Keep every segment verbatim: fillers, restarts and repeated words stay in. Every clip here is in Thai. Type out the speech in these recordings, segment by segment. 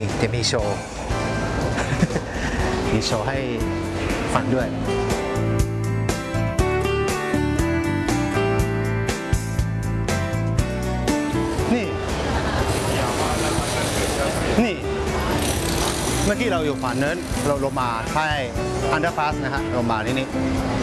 จะมีโชว์ มีโชว์ให้ฟังด้วยนี่นี่เมื่อกี้เราอยู่ฝั่งนั้นเราลงมาใช่อันเดอร์พาสนะฮะลงมาที่นี่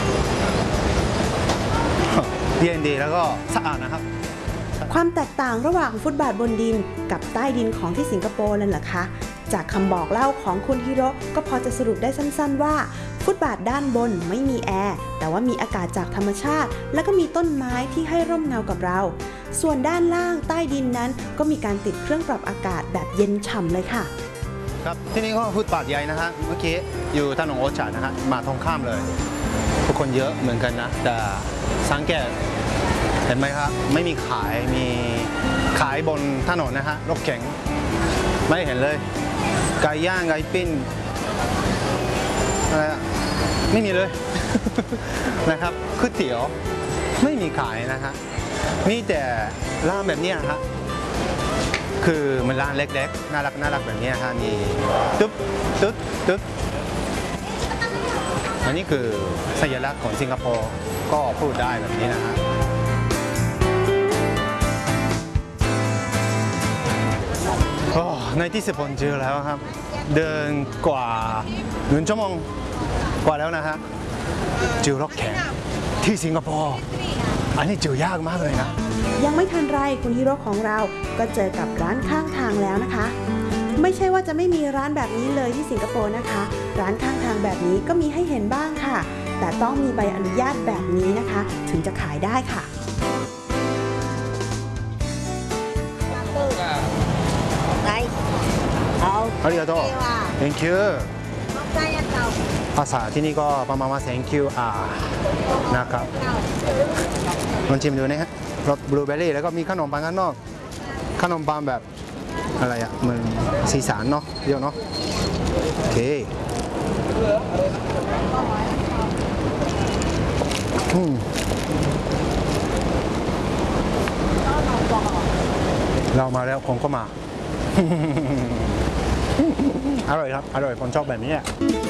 เย็นดีแล้วก็สะอาดนะครับความแตกต่างระหว่างฟุตบาทบนดินกับใต้ดินของที่สิงคโปร์นั่นแหละคะจากคำบอกเล่าของคุณฮิโร่ก็พอจะสรุปได้สั้นๆว่าฟุตบาทด้านบนไม่มีแอร์แต่ว่ามีอากาศจากธรรมชาติและก็มีต้นไม้ที่ให้ร่มเงากับเราส่วนด้านล่างใต้ดินนั้นก็มีการติดเครื่องปรับอากาศแบบเย็นฉ่ำเลยค่ะครับที่นี่ก็ฟุตบาทใหญ่นะฮะเมื่อกี้อยู่ถนนโอชานะฮะมาตรงข้ามเลยทุกคนเยอะเหมือนกันนะแต่สังเกตเห็นไหมครับไม่มีขายมีขายบนถนนนะฮะรถเก๋งไม่เห็นเลยไก่ย่างไก่ปิ้งอะไรไม่มีเลย นะครับก๋วยเตี๋ยวไม่มีขายนะฮะมีแต่ร้านแบบนี้ฮะคือมันร้านเล็กๆน่ารักน่ารักแบบนี้ฮะมีตึ๊บตึ๊บตึ๊บอันนี้คือสัญลักษณ์ของสิงคโปร์ก็พูดได้แบบนี้นะฮะในที่สุดผมเจอแล้วครับเดินกว่าหนึ่งชั่วโมงกว่าแล้วนะฮะเจอรถแข็งที่สิงคโปร์อันนี้เจอยากมากเลยนะยังไม่ทันไรคุณฮิโร่ของเราก็เจอกับร้านข้างทางแล้วนะคะไม่ใช่ว่าจะไม่มีร้านแบบนี้เลยที่สิงคโปร์นะคะร้านข้างทางแบบนี้ก็มีให้เห็นบ้างค่ะแต่ต้องมีใบอนุญาตแบบนี้นะคะถึงจะขายได้ค่ะอาริกาโต thank you ภาษาที่นี่ก็ประมาณว่า thank you อ่านะครับลองชิมดูนะฮะรสบลูเบอร์รี่แล้วก็มีขนมปังข้างนอกขนมปังแบบอะไรอ่ะเหมือนสีสันเนาะเยอะเนาะโอเคอืมเรามาแล้วคงก็มา อร่อยครับอร่อยผมชอบแบบนี้